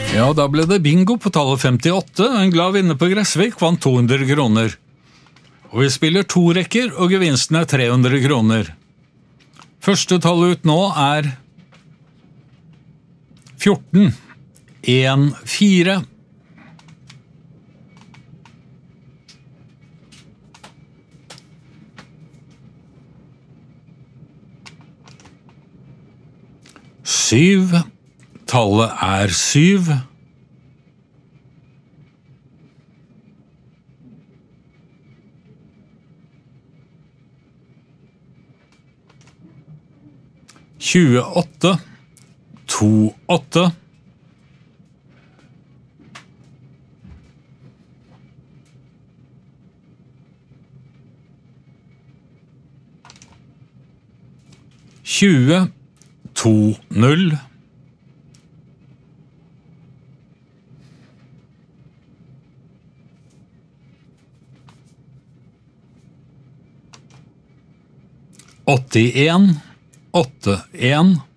Ja, da ble det bingo på tallet 58. En glad vinner på Gressvik vant 200 kroner. Og vi spiller 2 rekker, og gevinsten er 300 kroner. Første tallet ut nå er 14. 1, 4. Syv. Tallet er 7. 28. 2, 8. 20. 2, 0. 81. 8, 1.